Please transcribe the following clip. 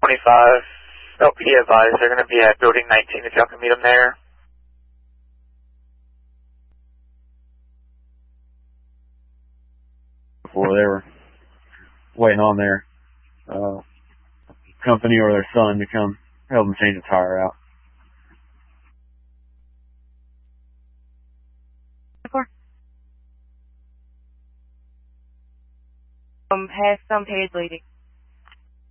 LPD advised they're going to be at building 19 if y'all can meet them there. Before they were waiting on their company or their son to come help them change the tire out. Has some head bleeding.